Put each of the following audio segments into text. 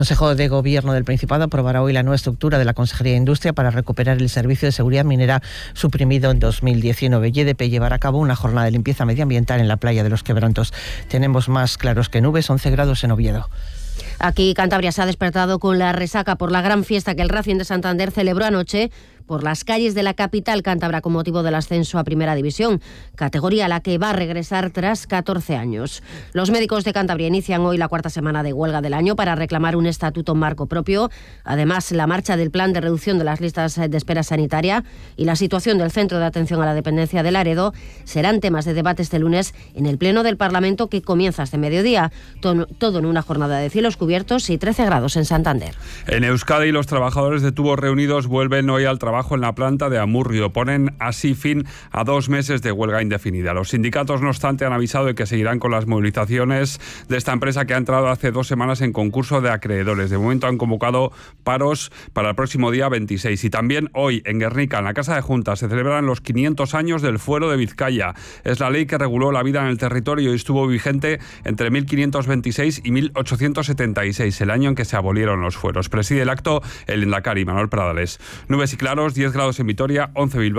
El Consejo de Gobierno del Principado aprobará hoy la nueva estructura de la Consejería de Industria para recuperar el servicio de seguridad minera suprimido en 2019. YDP llevará a cabo una jornada de limpieza medioambiental en la playa de los Quebrantos. Tenemos más claros que nubes, 11 grados en Oviedo. Aquí Cantabria se ha despertado con la resaca por la gran fiesta que el Racing de Santander celebró anoche por las calles de la capital cántabra con motivo del ascenso a Primera División, categoría a la que va a regresar tras 14 años. Los médicos de Cantabria inician hoy la cuarta semana de huelga del año para reclamar un estatuto marco propio. Además, la marcha del plan de reducción de las listas de espera sanitaria y la situación del Centro de Atención a la Dependencia de Laredo serán temas de debate este lunes en el Pleno del Parlamento, que comienza este mediodía. Todo en una jornada de cielos cubiertos y 13 grados en Santander. En Euskadi, los trabajadores de Tubos Reunidos vuelven hoy al trabajo en la planta de Amurrio. Ponen así fin a 2 meses de huelga indefinida. Los sindicatos, no obstante, han avisado de que seguirán con las movilizaciones de esta empresa, que ha entrado hace 2 semanas en concurso de acreedores. De momento han convocado paros para el próximo día 26. Y también hoy en Guernica, en la Casa de Juntas, se celebran los 500 años del Fuero de Vizcaya. Es la ley que reguló la vida en el territorio y estuvo vigente entre 1526 y 1876, el año en que se abolieron los fueros. Preside el acto el lehendakari Manuel Pradales. Nubes y claros, 10 grados en Vitoria,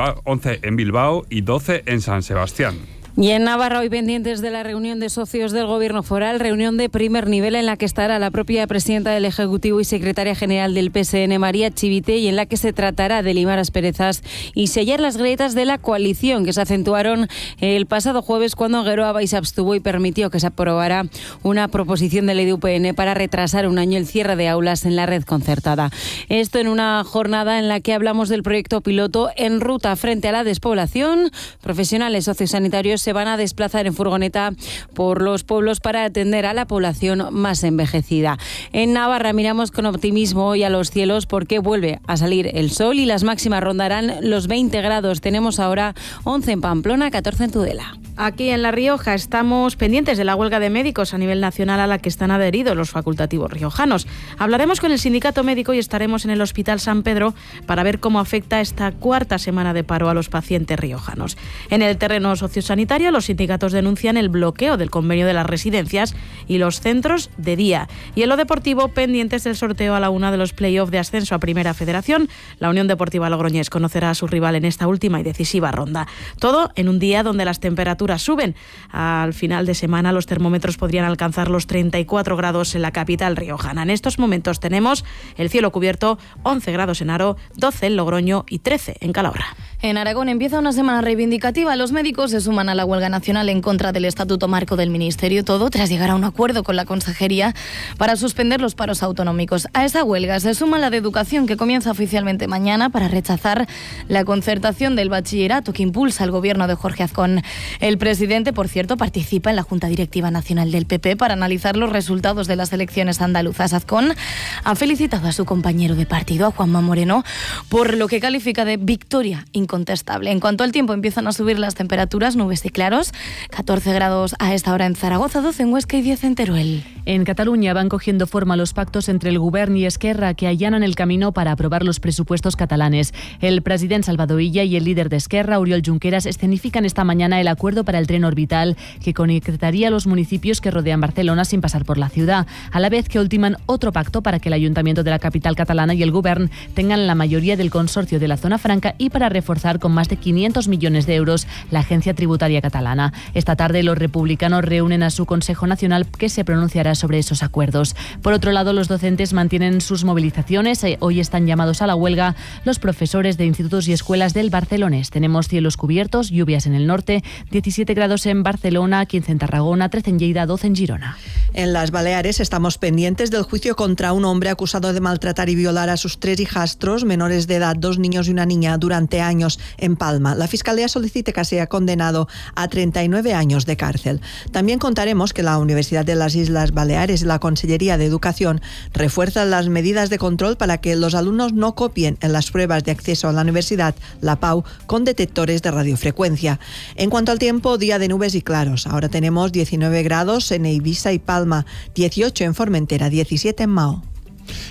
11 en Bilbao y 12 en San Sebastián. Y en Navarra, hoy pendientes de la reunión de socios del Gobierno foral, reunión de primer nivel en la que estará la propia presidenta del Ejecutivo y secretaria general del PSN, María Chivite, y en la que se tratará de limar asperezas y sellar las grietas de la coalición que se acentuaron el pasado jueves cuando Geroa Bai se abstuvo y permitió que se aprobara una proposición de ley de UPN para retrasar un año el cierre de aulas en la red concertada. Esto en una jornada en la que hablamos del proyecto piloto En Ruta frente a la despoblación. Profesionales sociosanitarios se van a desplazar en furgoneta por los pueblos para atender a la población más envejecida. En Navarra miramos con optimismo hoy a los cielos porque vuelve a salir el sol y las máximas rondarán los 20 grados. Tenemos ahora 11 en Pamplona, 14 en Tudela. Aquí en La Rioja estamos pendientes de la huelga de médicos a nivel nacional a la que están adheridos los facultativos riojanos. Hablaremos con el sindicato médico y estaremos en el Hospital San Pedro para ver cómo afecta esta cuarta semana de paro a los pacientes riojanos. En el terreno sociosanitario, los sindicatos denuncian el bloqueo del convenio de las residencias y los centros de día. Y en lo deportivo, pendientes del sorteo a la una de los play-off de ascenso a Primera Federación, la Unión Deportiva Logroñés conocerá a su rival en esta última y decisiva ronda. Todo en un día donde las temperaturas suben. Al final de semana los termómetros podrían alcanzar los 34 grados en la capital riojana. En estos momentos tenemos el cielo cubierto, 11 grados en Haro, 12 en Logroño y 13 en Calahorra. En Aragón empieza una semana reivindicativa. Los médicos se suman a la huelga nacional en contra del Estatuto Marco del Ministerio, todo tras llegar a un acuerdo con la Consejería para suspender los paros autonómicos. A esa huelga se suma la de Educación, que comienza oficialmente mañana para rechazar la concertación del bachillerato que impulsa el gobierno de Jorge Azcón. El presidente, por cierto, participa en la Junta Directiva Nacional del PP para analizar los resultados de las elecciones andaluzas. Azcón ha felicitado a su compañero de partido, a Juanma Moreno, por lo que califica de victoria incontestable. En cuanto al tiempo, empiezan a subir las temperaturas, nubes y claros, 14 grados a esta hora en Zaragoza, 12 en Huesca y 10 en Teruel. En Cataluña van cogiendo forma los pactos entre el Govern y Esquerra, que allanan el camino para aprobar los presupuestos catalanes. El presidente Salvador Illa y el líder de Esquerra, Oriol Junqueras, escenifican esta mañana el acuerdo para el tren orbital que conectaría los municipios que rodean Barcelona sin pasar por la ciudad, a la vez que ultiman otro pacto para que el ayuntamiento de la capital catalana y el Govern tengan la mayoría del consorcio de la zona franca y para reforzar con más de 500 millones de euros la agencia tributaria catalana. Esta tarde los republicanos reúnen a su Consejo Nacional, que se pronunciará sobre esos acuerdos. Por otro lado, los docentes mantienen sus movilizaciones. Hoy están llamados a la huelga los profesores de institutos y escuelas del Barcelonés. Tenemos cielos cubiertos, lluvias en el norte, 17 grados en Barcelona, 15 en Tarragona, 13 en Lleida, 12 en Girona. En las Baleares estamos pendientes del juicio contra un hombre acusado de maltratar y violar a sus 3 hijastros menores de edad, 2 niños y una niña, durante años en Palma. La Fiscalía solicita que sea condenado a 39 años de cárcel. También contaremos que la Universidad de las Islas Baleares y la Consellería de Educación refuerzan las medidas de control para que los alumnos no copien en las pruebas de acceso a la universidad, la PAU, con detectores de radiofrecuencia. En cuanto al tiempo, día de nubes y claros. Ahora tenemos 19 grados en Eivissa y Palma, 18 en Formentera, 17 en Mao.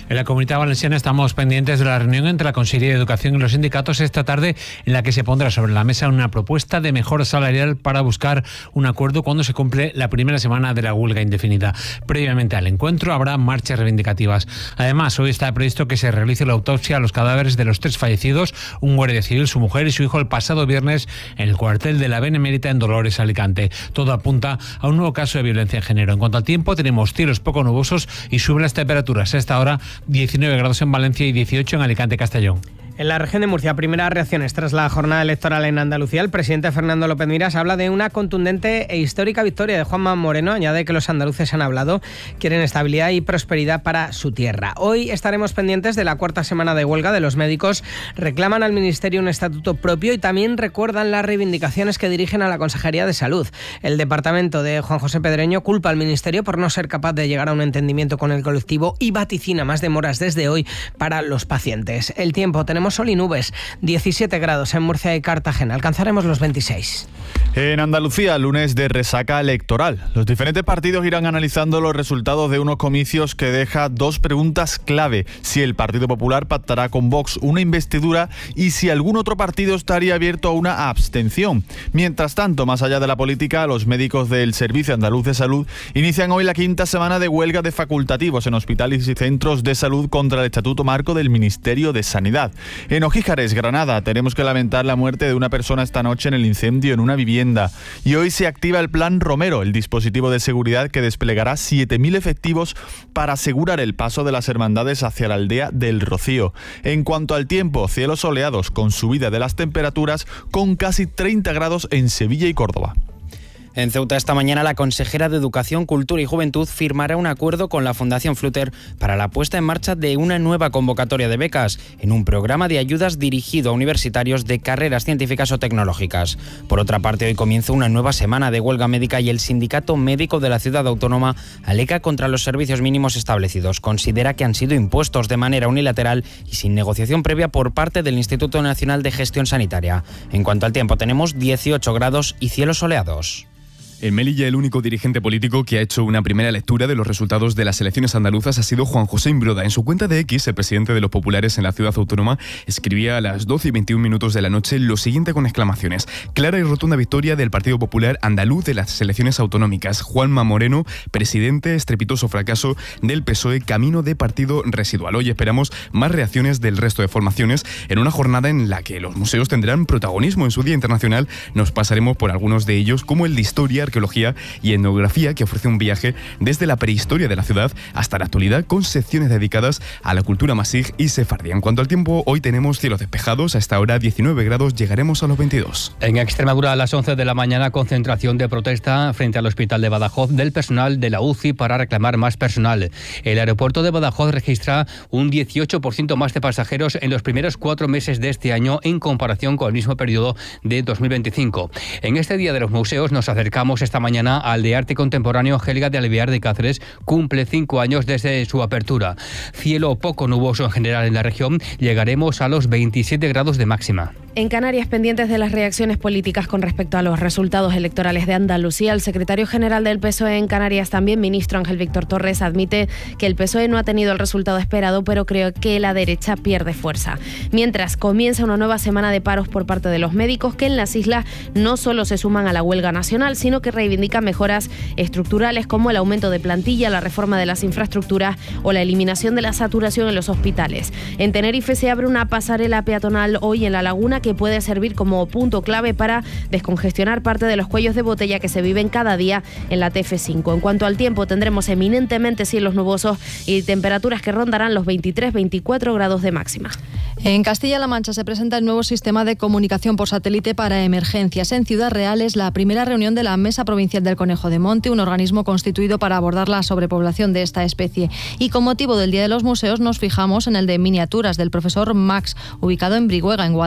En la Comunidad Valenciana estamos pendientes de la reunión entre la Consellería de Educación y los sindicatos esta tarde, en la que se pondrá sobre la mesa una propuesta de mejora salarial para buscar un acuerdo cuando se cumple la primera semana de la huelga indefinida. Previamente al encuentro habrá marchas reivindicativas. Además, hoy está previsto que se realice la autopsia a los cadáveres de los 3 fallecidos, un guardia civil, su mujer y su hijo, el pasado viernes en el cuartel de la Benemérita en Dolores, Alicante. Todo apunta a un nuevo caso de violencia de género. En cuanto al tiempo, tenemos cielos poco nubosos y suben las temperaturas. A esta hora 19 grados en Valencia y 18 en Alicante, Castellón. En la región de Murcia, primeras reacciones tras la jornada electoral en Andalucía. El presidente Fernando López Miras habla de una contundente e histórica victoria de Juanma Moreno. Añade que los andaluces han hablado, quieren estabilidad y prosperidad para su tierra. Hoy estaremos pendientes de la 4ª semana de huelga de los médicos. Reclaman al Ministerio un estatuto propio y también recuerdan las reivindicaciones que dirigen a la Consejería de Salud. El departamento de Juan José Pedreño culpa al Ministerio por no ser capaz de llegar a un entendimiento con el colectivo y vaticina más demoras desde hoy para los pacientes. El tiempo, tenemos sol y nubes, 17 grados en Murcia y Cartagena, alcanzaremos los 26. En Andalucía, lunes de resaca electoral. Los diferentes partidos irán analizando los resultados de unos comicios que deja 2 preguntas clave: si el Partido Popular pactará con Vox una investidura y si algún otro partido estaría abierto a una abstención. Mientras tanto, más allá de la política, los médicos del Servicio Andaluz de Salud inician hoy la 5ª semana de huelga de facultativos en hospitales y centros de salud contra el Estatuto Marco del Ministerio de Sanidad. En Ojíjares, Granada, tenemos que lamentar la muerte de una persona esta noche en el incendio en una vivienda. Y hoy se activa el Plan Romero, el dispositivo de seguridad que desplegará 7.000 efectivos para asegurar el paso de las hermandades hacia la aldea del Rocío. En cuanto al tiempo, cielos soleados con subida de las temperaturas, con casi 30 grados en Sevilla y Córdoba. En Ceuta esta mañana la consejera de Educación, Cultura y Juventud firmará un acuerdo con la Fundación Flutter para la puesta en marcha de una nueva convocatoria de becas en un programa de ayudas dirigido a universitarios de carreras científicas o tecnológicas. Por otra parte, hoy comienza una nueva semana de huelga médica y el Sindicato Médico de la Ciudad Autónoma alega contra los servicios mínimos establecidos. Considera que han sido impuestos de manera unilateral y sin negociación previa por parte del Instituto Nacional de Gestión Sanitaria. En cuanto al tiempo, tenemos 18 grados y cielos soleados. En Melilla, el único dirigente político que ha hecho una primera lectura de los resultados de las elecciones andaluzas ha sido Juan José Imbroda. En su cuenta de X, el presidente de los populares en la ciudad autónoma escribía a las 12 y 21 minutos de la noche lo siguiente con exclamaciones: clara y rotunda victoria del Partido Popular andaluz de las elecciones autonómicas. Juanma Moreno, presidente, estrepitoso fracaso del PSOE, camino de partido residual. Hoy esperamos más reacciones del resto de formaciones en una jornada en la que los museos tendrán protagonismo. En su Día Internacional nos pasaremos por algunos de ellos, como el de Historia, Arqueología y Etnografía, que ofrece un viaje desde la prehistoria de la ciudad hasta la actualidad, con secciones dedicadas a la cultura masij y sefardí. En cuanto al tiempo, hoy tenemos cielos despejados, a esta hora 19 grados, llegaremos a los 22. En Extremadura, a las 11 de la mañana, concentración de protesta frente al hospital de Badajoz del personal de la UCI para reclamar más personal. El aeropuerto de Badajoz registra un 18% más de pasajeros en los primeros 4 meses de este año en comparación con el mismo periodo de 2025. En este Día de los Museos nos acercamos esta mañana al de Arte Contemporáneo Helga de Alvear de Cáceres. Cumple 5 años desde su apertura. Cielo poco nuboso en general en la región. Llegaremos a los 27 grados de máxima. En Canarias, pendientes de las reacciones políticas con respecto a los resultados electorales de Andalucía, el secretario general del PSOE en Canarias, también ministro Ángel Víctor Torres, admite que el PSOE no ha tenido el resultado esperado, pero creo que la derecha pierde fuerza. Mientras comienza una nueva semana de paros por parte de los médicos, que en las islas no solo se suman a la huelga nacional, sino que reivindican mejoras estructurales como el aumento de plantilla, la reforma de las infraestructuras o la eliminación de la saturación en los hospitales. En Tenerife se abre una pasarela peatonal hoy en la laguna que puede servir como punto clave para descongestionar parte de los cuellos de botella que se viven cada día en la TF5. En cuanto al tiempo, tendremos eminentemente cielos nubosos y temperaturas que rondarán los 23-24 grados de máxima. En Castilla-La Mancha se presenta el nuevo sistema de comunicación por satélite para emergencias. En Ciudad Real es la primera reunión de la Mesa Provincial del Conejo de Monte, un organismo constituido para abordar la sobrepoblación de esta especie. Y con motivo del Día de los Museos nos fijamos en el de miniaturas del profesor Max, ubicado en Brihuega, en Guadalajara.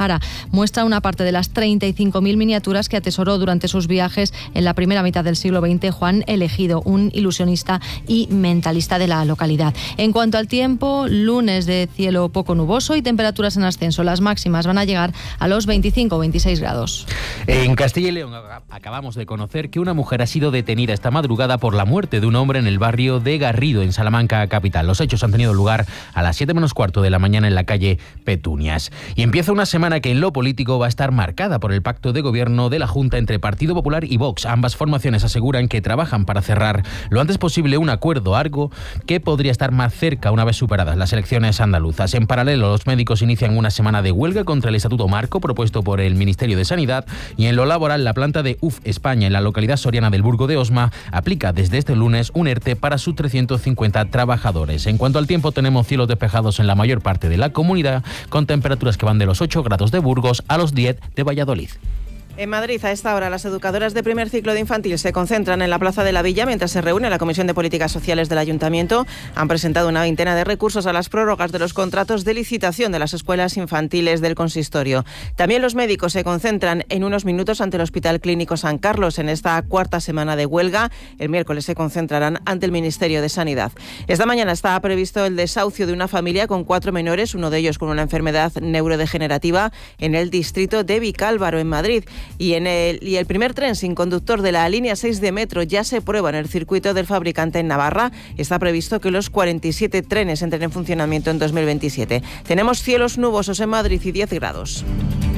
Guevara. Muestra una parte de las 35.000 miniaturas que atesoró durante sus viajes en la primera mitad del siglo XX Juan Elegido, un ilusionista y mentalista de la localidad. En cuanto al tiempo, lunes de cielo poco nuboso y temperaturas en ascenso. Las máximas van a llegar a los 25 o 26 grados. En Castilla y León acabamos de conocer que una mujer ha sido detenida esta madrugada por la muerte de un hombre en el barrio de Garrido, en Salamanca capital. Los hechos han tenido lugar a las 7 menos cuarto de la mañana en la calle Petunias. Y empieza una semana que en lo político va a estar marcada por el pacto de gobierno de la Junta entre Partido Popular y Vox. Ambas formaciones aseguran que trabajan para cerrar lo antes posible un acuerdo, algo que podría estar más cerca una vez superadas las elecciones andaluzas. En paralelo, los médicos inician una semana de huelga contra el Estatuto Marco propuesto por el Ministerio de Sanidad, y en lo laboral, la planta de UF España en la localidad soriana del Burgo de Osma aplica desde este lunes un ERTE para sus 350 trabajadores. En cuanto al tiempo, tenemos cielos despejados en la mayor parte de la comunidad, con temperaturas que van de los 8 grados de Burgos a los 10 de Valladolid. En Madrid, a esta hora, las educadoras de primer ciclo de infantil se concentran en la Plaza de la Villa mientras se reúne la Comisión de Políticas Sociales del Ayuntamiento. Han presentado una veintena de recursos a las prórrogas de los contratos de licitación de las escuelas infantiles del consistorio. También los médicos se concentran en unos minutos ante el Hospital Clínico San Carlos en esta cuarta semana de huelga. El miércoles se concentrarán ante el Ministerio de Sanidad. Esta mañana está previsto el desahucio de una familia con 4 menores, uno de ellos con una enfermedad neurodegenerativa, en el distrito de Vicálvaro, en Madrid. Y el primer tren sin conductor de la línea 6 de metro ya se prueba en el circuito del fabricante en Navarra. Está previsto que los 47 trenes entren en funcionamiento en 2027. Tenemos cielos nubosos en Madrid y 10 grados.